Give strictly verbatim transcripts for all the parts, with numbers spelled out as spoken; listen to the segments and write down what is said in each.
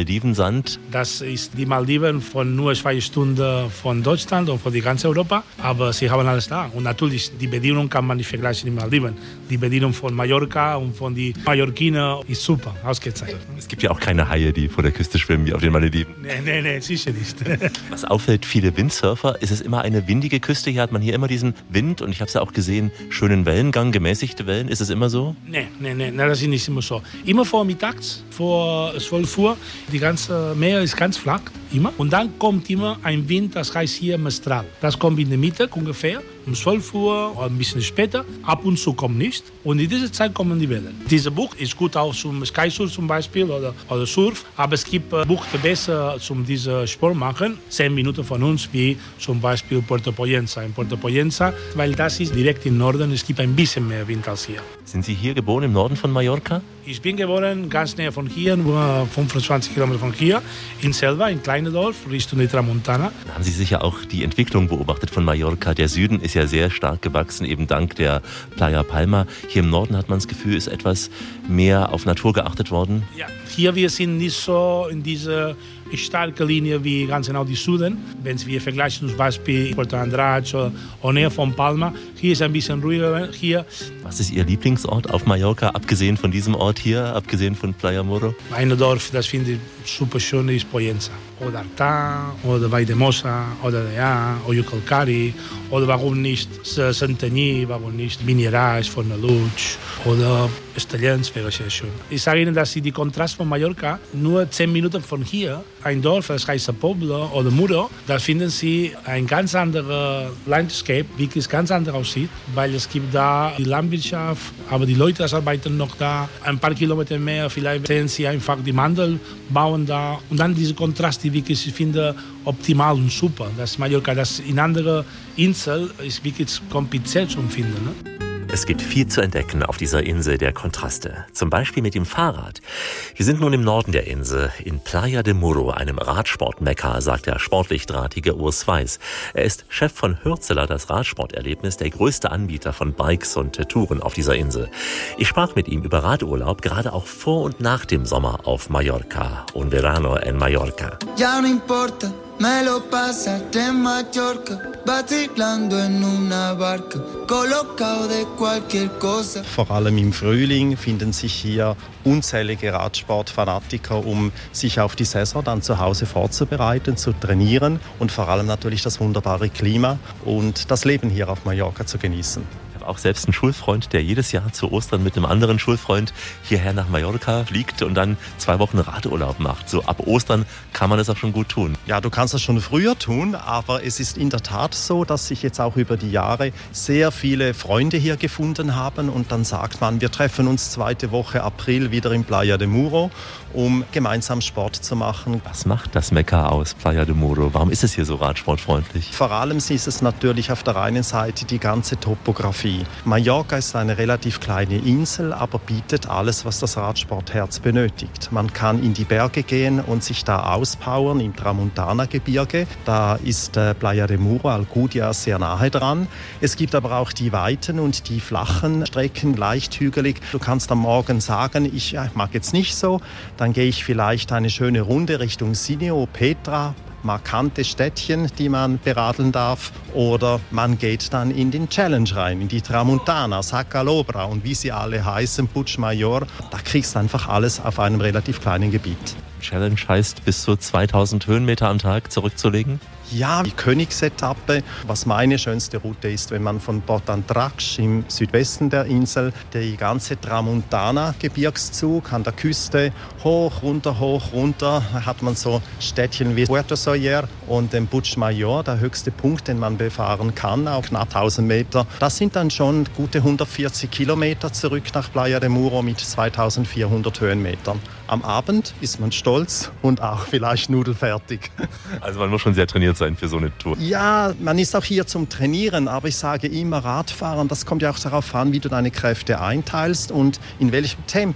Maldivensand. Das ist die Maldiven von nur zwei Stunden von Deutschland und von die ganze Europa. Aber sie haben alles da. Und natürlich, die Bedienung kann man nicht vergleichen mit Maldiven. Die Bedienung von Mallorca und von den Mallorquiner ist super, ausgezeichnet. Es gibt ja auch keine Haie, die vor der Küste schwimmen wie auf den Malediven. Nee, nee, nee, sicher nicht. Was auffällt, viele Windsurfer, ist es immer eine windige Küste. Hier hat man hier immer diesen Wind und ich habe es ja auch gesehen, schönen Wellengang, gemäßigte Wellen. Ist es immer so? Nee, nee, nee, das ist nicht immer so. Immer vormittags, vor zwölf Uhr, die ganze Meer ist ganz flach, immer. Und dann kommt immer ein Wind, das heißt hier Mestral. Das kommt in der Mitte ungefähr, um zwölf Uhr oder ein bisschen später. Ab und zu kommt nicht. Und in dieser Zeit kommen die Wellen. Diese Bucht ist gut auch zum Skysurf zum Beispiel oder, oder Surf. Aber es gibt Buchten besser zum diesen Sport machen. Zehn Minuten von uns, wie zum Beispiel Puerto Poyensa. In Puerto Poyensa, weil das ist direkt im Norden. Es gibt ein bisschen mehr Wind als hier. Sind Sie hier geboren im Norden von Mallorca? Ich bin geboren ganz näher von hier, nur fünfundzwanzig Kilometer von hier, in Selva, in kleines Dorf, Richtung die Tramontana. Da haben Sie sicher auch die Entwicklung beobachtet von Mallorca. Der Süden ist ja sehr stark gewachsen, eben dank der Playa Palma. Hier im Norden hat man das Gefühl, ist etwas mehr auf Natur geachtet worden. Ja, hier wir sind nicht so in dieser starke Linie wie ganz genau die Süden. Wenn wir vergleichen zum Beispiel Puerto Andrade oder näher von Palma, hier ist ein bisschen ruhiger. Hier. Was ist Ihr Lieblingsort auf Mallorca, abgesehen von diesem Ort hier, abgesehen von Playa Moro? Ein Dorf, das finde ich super schön, ist Poyensa. Oder Artà, oder Valldemossa, oder ja, oder Yucalcari, oder warum nicht Santanyí, warum nicht Vinierage von der Lutsch, oder Estellens wäre sehr schön. Ich sage Ihnen, dass Sie die Kontrast von Mallorca nur zehn Minuten von hier, ein Dorf, das heißt Pobla oder Muro, da finden Sie ein ganz anderes Landscape, wie es ganz anders aussieht, weil es gibt da die Landwirtschaft, aber die Leute das arbeiten noch da, ein paar Kilometer mehr, vielleicht sehen Sie einfach die Mandel bauen da und dann diese Kontrast, die wirklich ich finde optimal und super. Das Mallorca, das in anderen Inseln ist wirklich kompliziert zu finden. Ne? Es gibt viel zu entdecken auf dieser Insel der Kontraste. Zum Beispiel mit dem Fahrrad. Wir sind nun im Norden der Insel, in Playa de Muro, einem Radsport-Mekka, sagt der sportlich drahtige Urs Weiß. Er ist Chef von Hürzeler, das Radsporterlebnis, der größte Anbieter von Bikes und Touren auf dieser Insel. Ich sprach mit ihm über Radurlaub, gerade auch vor und nach dem Sommer auf Mallorca. Un verano en Mallorca. Ya no importa. Me lo pasaste en Mallorca, vacilando en una barca, colocado de cualquier cosa. Vor allem im Frühling finden sich hier unzählige Radsportfanatiker, um sich auf die Saison dann zu Hause vorzubereiten, zu trainieren und vor allem natürlich das wunderbare Klima und das Leben hier auf Mallorca zu genießen. Auch selbst einen Schulfreund, der jedes Jahr zu Ostern mit einem anderen Schulfreund hierher nach Mallorca fliegt und dann zwei Wochen Radurlaub macht. So ab Ostern kann man das auch schon gut tun. Ja, du kannst das schon früher tun, aber es ist in der Tat so, dass sich jetzt auch über die Jahre sehr viele Freunde hier gefunden haben und dann sagt man, wir treffen uns zweite Woche April wieder in Playa de Muro, um gemeinsam Sport zu machen. Was macht das Mekka aus, Playa de Muro? Warum ist es hier so radsportfreundlich? Vor allem ist es natürlich auf der einen Seite die ganze Topografie. Mallorca ist eine relativ kleine Insel, aber bietet alles, was das Radsportherz benötigt. Man kann in die Berge gehen und sich da auspowern im Tramontana-Gebirge. Da ist äh, Playa de Muro, Alcudia, sehr nahe dran. Es gibt aber auch die weiten und die flachen Strecken, leicht hügelig. Du kannst am Morgen sagen, ich ja, mag jetzt nicht so, dann gehe ich vielleicht eine schöne Runde Richtung Sineo, Petra, markante Städtchen, die man beradeln darf. Oder man geht dann in den Challenge rein, in die Tramontana, Sacalobra und wie sie alle heißen, Puigmayor. Da kriegst du einfach alles auf einem relativ kleinen Gebiet. Challenge heißt, bis zu zweitausend Höhenmeter am Tag zurückzulegen? Ja, die Königsetappe, was meine schönste Route ist, wenn man von Port Andrax im Südwesten der Insel, die ganze Tramontana-Gebirgszug an der Küste, hoch, runter, hoch, runter, da hat man so Städtchen wie Puerto Sóller und den Puigmayor, der höchste Punkt, den man befahren kann, auf knapp tausend Meter. Das sind dann schon gute hundertvierzig Kilometer zurück nach Playa de Muro mit zweitausendvierhundert Höhenmetern. Am Abend ist man stolz und auch vielleicht nudelfertig. Also man muss schon sehr trainiert sein für so eine Tour. Ja, man ist auch hier zum Trainieren, aber ich sage immer Radfahren, das kommt ja auch darauf an, wie du deine Kräfte einteilst und in welchem Tempo.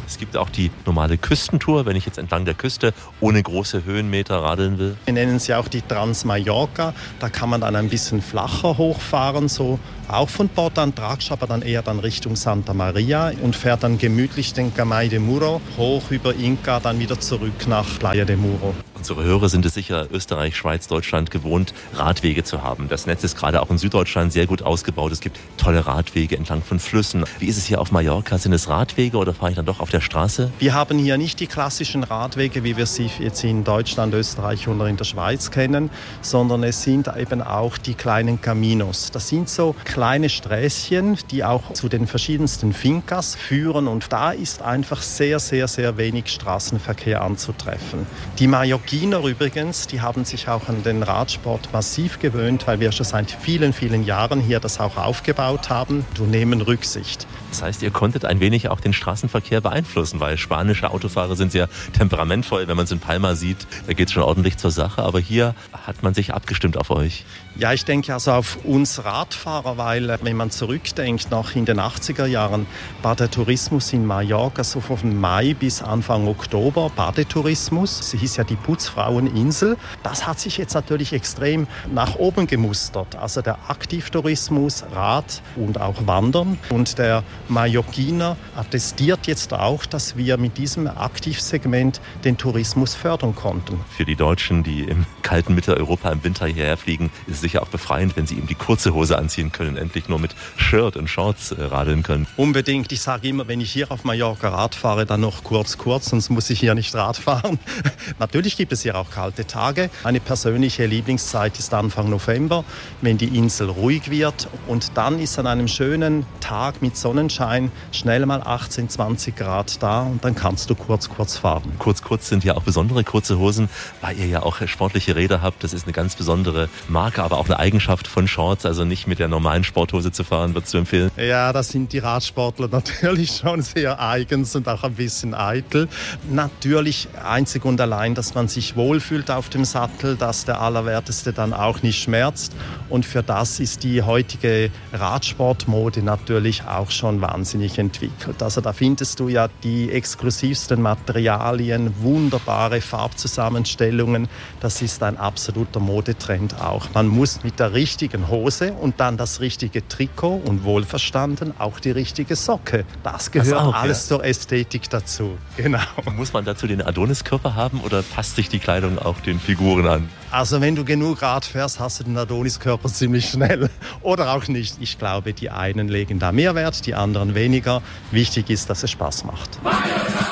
Es gibt auch die normale Küstentour, wenn ich jetzt entlang der Küste ohne große Höhenmeter radeln will. Wir nennen sie auch die Trans-Mallorca. Da kann man dann ein bisschen flacher hochfahren, so auch von Porto Andratx, aber dann eher dann Richtung Santa Maria und fährt dann gemütlich den Camay de Muro hoch über Inca, dann wieder zurück nach Playa de Muro. Unsere Hörer sind es sicher Österreich, Schweiz, Deutschland gewohnt, Radwege zu haben. Das Netz ist gerade auch in Süddeutschland sehr gut ausgebaut. Es gibt tolle Radwege entlang von Flüssen. Wie ist es hier auf Mallorca? Sind es Radwege oder fahre ich dann doch auf der Straße? Wir haben hier nicht die klassischen Radwege, wie wir sie jetzt in Deutschland, Österreich oder in der Schweiz kennen, sondern es sind eben auch die kleinen Caminos. Das sind so kleine Sträßchen, die auch zu den verschiedensten Fincas führen und da ist einfach sehr, sehr, sehr wenig Straßenverkehr anzutreffen. Die Mallorquiner übrigens, die haben sich auch an den Radsport massiv gewöhnt, weil wir schon seit vielen, vielen Jahren hier das auch aufgebaut haben und nehmen Rücksicht. Das heißt, ihr konntet ein wenig auch den Straßenverkehr beeinflussen, weil spanische Autofahrer sind sehr temperamentvoll. Wenn man es in Palma sieht, da geht es schon ordentlich zur Sache. Aber hier hat man sich abgestimmt auf euch. Ja, ich denke also auf uns Radfahrer, weil wenn man zurückdenkt, noch in den achtziger Jahren war der Tourismus in Mallorca so von Mai bis Anfang Oktober Badetourismus. Sie hieß ja die Putzfraueninsel. Das hat sich jetzt natürlich extrem nach oben gemustert. Also der Aktivtourismus, Rad und auch Wandern. Und der Mallorquiner attestiert jetzt auch, dass wir mit diesem Aktivsegment den Tourismus fördern konnten. Für die Deutschen, die im kalten Mitteleuropa im Winter hierher fliegen, ist es sicher auch befreiend, wenn sie eben die kurze Hose anziehen können, endlich nur mit Shirt und Shorts äh, radeln können. Unbedingt. Ich sage immer, wenn ich hier auf Mallorca Rad fahre, dann noch kurz, kurz, sonst muss ich hier nicht Rad fahren. Natürlich gibt es hier auch kalte Tage. Meine persönliche Lieblingszeit ist Anfang November, wenn die Insel ruhig wird. Und dann ist an einem schönen Tag mit Sonnenschein schnell mal achtzehn, zwanzig Grad da und dann kannst du kurz, kurz fahren. Kurz, kurz sind ja auch besondere kurze Hosen, weil ihr ja auch sportliche Räder habt. Das ist eine ganz besondere Marke, aber auch eine Eigenschaft von Shorts, also nicht mit der normalen Sporthose zu fahren, würdest du empfehlen? Ja, das sind die Radsportler natürlich schon sehr eigens und auch ein bisschen eitel. Natürlich einzig und allein, dass man sich wohlfühlt auf dem Sattel, dass der Allerwerteste dann auch nicht schmerzt. Und für das ist die heutige Radsportmode natürlich auch schon wahnsinnig entwickelt. Also da findest du ja die exklusivsten Materialien, wunderbare Farbzusammenstellungen. Das ist ein absoluter Modetrend auch. Man muss mit der richtigen Hose und dann das richtige Trikot und wohlverstanden auch die richtige Socke. Das gehört das auch, alles ja. zur Ästhetik dazu. Genau. Muss man dazu den Adoniskörper haben oder passt sich die Kleidung auch den Figuren an? Also wenn du genug Rad fährst, hast du den Adoniskörper ziemlich schnell. Oder auch nicht. Ich glaube, die einen legen da mehr Wert, die anderen weniger. Wichtig ist, dass es Spaß macht. Mallorca!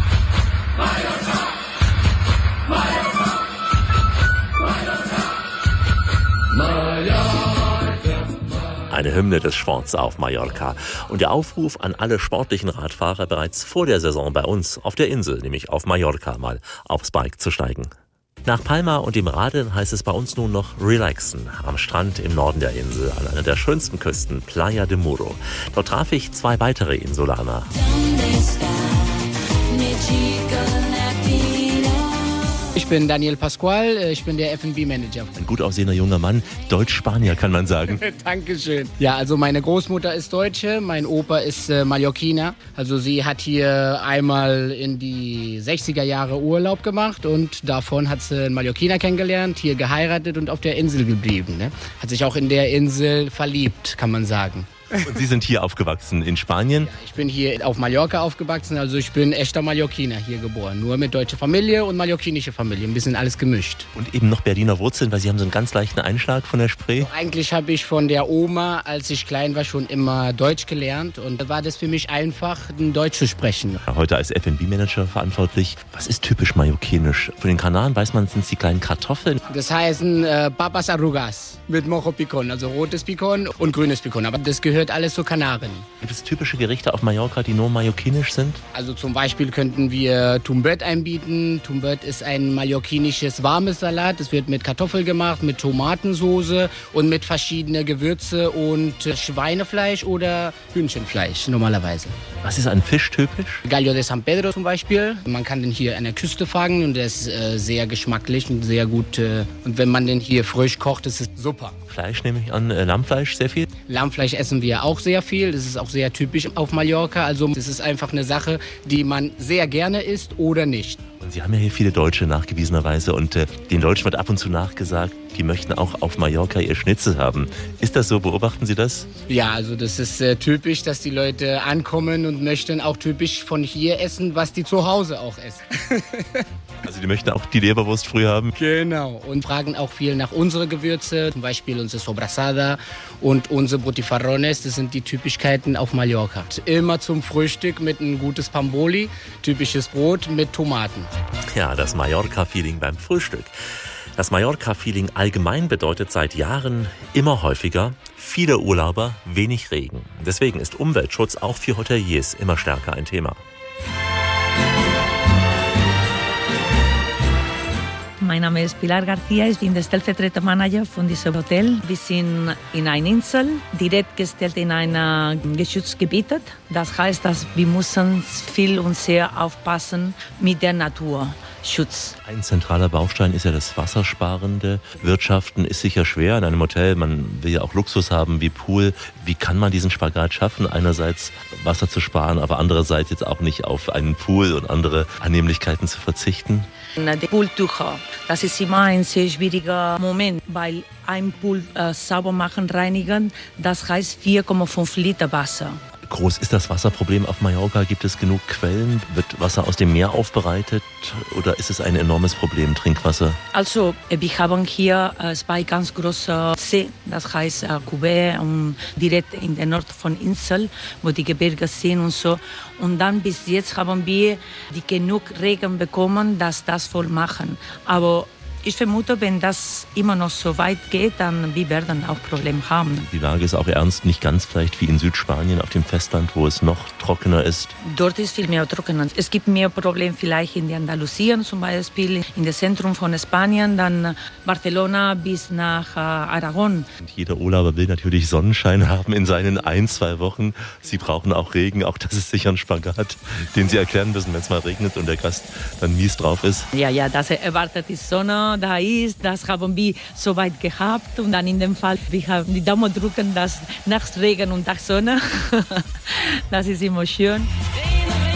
Mallorca! Mallorca! Mallorca! Eine Hymne des Sports auf Mallorca. Und der Aufruf an alle sportlichen Radfahrer bereits vor der Saison bei uns auf der Insel, nämlich auf Mallorca, mal aufs Bike zu steigen. Nach Palma und dem Radeln heißt es bei uns nun noch relaxen. Am Strand im Norden der Insel, an einer der schönsten Küsten, Playa de Muro. Dort traf ich zwei weitere Insulaner. Ich bin Daniel Pascual, ich bin der F und B-Manager. Ein gut aussehender junger Mann, Deutsch-Spanier kann man sagen. Dankeschön. Ja, also meine Großmutter ist Deutsche, mein Opa ist äh, Mallorquiner. Also sie hat hier einmal in die sechziger Jahre Urlaub gemacht und davon hat sie einen Mallorquiner kennengelernt, hier geheiratet und auf der Insel geblieben. Ne? Hat sich auch in der Insel verliebt, kann man sagen. Und Sie sind hier aufgewachsen in Spanien? Ja, ich bin hier auf Mallorca aufgewachsen, also ich bin echter Mallorquiner hier geboren. Nur mit deutscher Familie und mallorquinische Familie, ein bisschen alles gemischt. Und eben noch Berliner Wurzeln, weil Sie haben so einen ganz leichten Einschlag von der Spree? Also eigentlich habe ich von der Oma, als ich klein war, schon immer Deutsch gelernt und da war das für mich einfach, ein Deutsch zu sprechen. Heute als F und B-Manager verantwortlich. Was ist typisch mallorquinisch? Von den Kanaren weiß man, sind es die kleinen Kartoffeln? Das heißen äh, Papas Arrugas mit Mojo Picon, also rotes Picon und grünes Picon, aber das gehört gehört alles zu Kanaren. Gibt es typische Gerichte auf Mallorca, die nur mallorquinisch sind? Also zum Beispiel könnten wir Tumbet einbieten. Tumbet ist ein mallorquinisches warmes Salat. Es wird mit Kartoffel gemacht, mit Tomatensoße und mit verschiedenen Gewürze und Schweinefleisch oder Hühnchenfleisch normalerweise. Was ist an Fisch typisch? Gallo de San Pedro zum Beispiel. Man kann den hier an der Küste fangen und der ist äh, sehr geschmacklich und sehr gut. Äh, und wenn man den hier frisch kocht, ist es super. Fleisch nehme ich an, äh, Lammfleisch sehr viel? Lammfleisch essen wir auch sehr viel. Das ist auch sehr typisch auf Mallorca. Also das ist einfach eine Sache, die man sehr gerne isst oder nicht. Und Sie haben ja hier viele Deutsche nachgewiesenerweise und äh, den Deutschen wird ab und zu nachgesagt, die möchten auch auf Mallorca ihr Schnitzel haben. Ist das so? Beobachten Sie das? Ja, also das ist äh, typisch, dass die Leute ankommen und möchten auch typisch von hier essen, was die zu Hause auch essen. Also die möchten auch die Leberwurst früh haben? Genau. Und fragen auch viel nach unseren Gewürze, zum Beispiel unsere Sobrasada und unsere Botifarrones. Das sind die Typischkeiten auf Mallorca. Immer zum Frühstück mit ein gutes Pamboli, typisches Brot mit Tomaten. Ja, das Mallorca-Feeling beim Frühstück. Das Mallorca-Feeling allgemein bedeutet seit Jahren immer häufiger viele Urlauber, wenig Regen. Deswegen ist Umweltschutz auch für Hoteliers immer stärker ein Thema. Mein Name ist Pilar García, ich bin der Stellvertreter-Manager von diesem Hotel. Wir sind in einer Insel, direkt gestellt in einem Geschutzgebiet. Das heißt, dass wir müssen viel und sehr aufpassen mit der Naturschutz. Ein zentraler Baustein ist ja das wassersparende Wirtschaften. Ist sicher schwer in einem Hotel. Man will ja auch Luxus haben wie Pool. Wie kann man diesen Spagat schaffen, einerseits Wasser zu sparen, aber andererseits jetzt auch nicht auf einen Pool und andere Annehmlichkeiten zu verzichten? Die Pooltücher, das ist immer ein sehr schwieriger Moment, weil ein Pool äh, sauber machen, reinigen, das heißt vier Komma fünf Liter Wasser. Groß ist das Wasserproblem auf Mallorca? Gibt es genug Quellen? Wird Wasser aus dem Meer aufbereitet? Oder ist es ein enormes Problem, Trinkwasser? Also, wir haben hier äh, zwei ganz große Seen, das heißt äh, Cubé und direkt in der Nord von Insel, wo die Gebirge sind und so. Und dann bis jetzt haben wir die genug Regen bekommen, dass das voll machen. Aber ich vermute, wenn das immer noch so weit geht, dann wir werden auch Probleme haben. Die Lage ist auch ernst, nicht ganz vielleicht wie in Südspanien auf dem Festland, wo es noch trockener ist. Dort ist viel mehr trockener. Es gibt mehr Probleme vielleicht in Andalusien zum Beispiel, in dem Zentrum von Spanien, dann Barcelona bis nach äh, Aragon. Und jeder Urlauber will natürlich Sonnenschein haben in seinen ein, zwei Wochen. Sie brauchen auch Regen, auch das ist sicher ein Spagat, den Sie erklären müssen, wenn es mal regnet und der Gast dann mies drauf ist. Ja, ja, das erwartet die Sonne. Da ist, das haben wir so weit gehabt und dann in dem Fall, wir haben die Daumen drücken, dass nachts Regen und Tag Sonne, das ist immer schön.